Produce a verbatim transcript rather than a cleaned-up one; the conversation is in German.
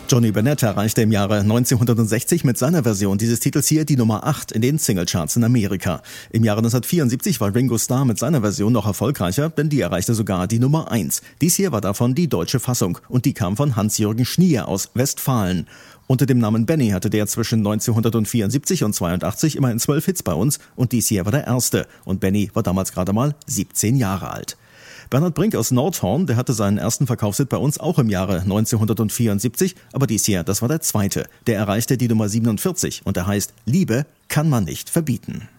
Johnny Bennett erreichte im Jahre neunzehnhundertsechzig mit seiner Version dieses Titels hier die Nummer acht in den Singlecharts in Amerika. Im Jahre neunzehnhundertvierundsiebzig war Ringo Starr mit seiner Version noch erfolgreicher, denn die erreichte sogar die Nummer eins. Dies hier war davon die deutsche Fassung und die kam von Hans-Jürgen Schnier aus Westfalen. Unter dem Namen Benny hatte der zwischen neunzehnhundertvierundsiebzig und zweiundachtzig immerhin zwölf Hits bei uns und dies hier war der erste. Und Benny war damals gerade mal siebzehn Jahre alt. Bernhard Brink aus Nordhorn, der hatte seinen ersten Verkaufshit bei uns auch im Jahre neunzehnhundertvierundsiebzig, aber dies hier, das war der zweite. Der erreichte die Nummer siebenundvierzig und der heißt Liebe kann man nicht verbieten.